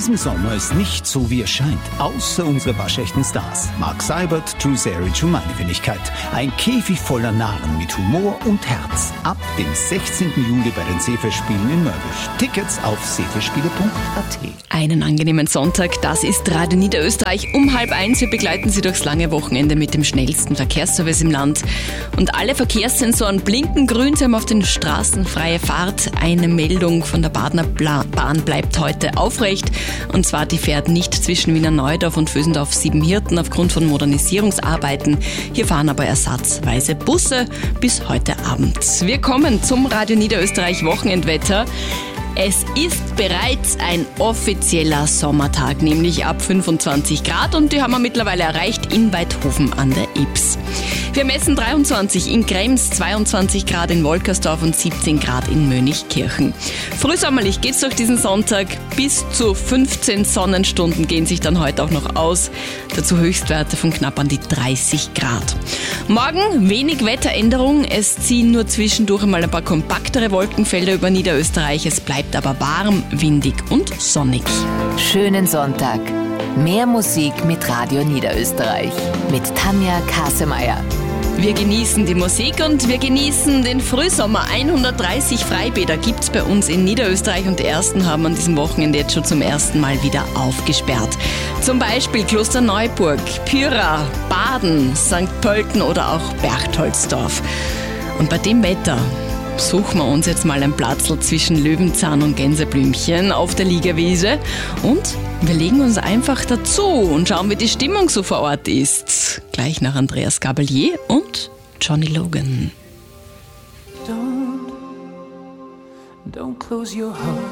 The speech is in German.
diesem Sommer ist nicht so, wie es scheint. Außer unsere waschechten Stars. Mark Seibert, Drew Sarich und meine Wenigkeit. Ein Käfig voller Narren mit Humor und Herz. Ab dem 16. Juli bei den Seefestspielen in Mörbisch. Tickets auf seefestspiele.at. Einen angenehmen Sonntag, das ist Radio Niederösterreich. Um 12:30 wir begleiten Sie durchs lange Wochenende mit dem schnellsten Verkehrsservice im Land. Und alle Verkehrssensoren blinken grün, Sie haben auf den Straßen freie Fahrt. Eine Meldung von der Badener Bahn bleibt heute aufrecht. Und zwar, die fährt nicht zwischen Wiener Neudorf und Vösendorf-Siebenhirten aufgrund von Modernisierungsarbeiten. Hier fahren aber ersatzweise Busse bis heute Abend. Wir kommen zum Radio Niederösterreich Wochenendwetter. Es ist bereits ein offizieller Sommertag, nämlich ab 25 Grad und die haben wir mittlerweile erreicht in Weidhofen an der Ybbs. Wir messen 23 in Krems, 22 Grad in Wolkersdorf und 17 Grad in Mönchkirchen. Frühsommerlich geht's durch diesen Sonntag. Bis zu 15 Sonnenstunden gehen sich dann heute auch noch aus. Dazu Höchstwerte von knapp an die 30 Grad. Morgen wenig Wetteränderung. Es ziehen nur zwischendurch einmal ein paar kompaktere Wolkenfelder über Niederösterreich. Es bleibt aber warm, windig und sonnig. Schönen Sonntag. Mehr Musik mit Radio Niederösterreich. Mit Tanja Kasemeyer. Wir genießen die Musik und wir genießen den Frühsommer. 130 Freibäder gibt's bei uns in Niederösterreich und die ersten haben an diesem Wochenende jetzt schon zum ersten Mal wieder aufgesperrt. Zum Beispiel Klosterneuburg, Pyra, Baden, St. Pölten oder auch Berchtoldsdorf. Und bei dem Wetter suchen wir uns jetzt mal ein Platzl zwischen Löwenzahn und Gänseblümchen auf der Liegewiese und wir legen uns einfach dazu und schauen, wie die Stimmung so vor Ort ist. Gleich nach Andreas Gabalier und Johnny Logan. Don't close your heart.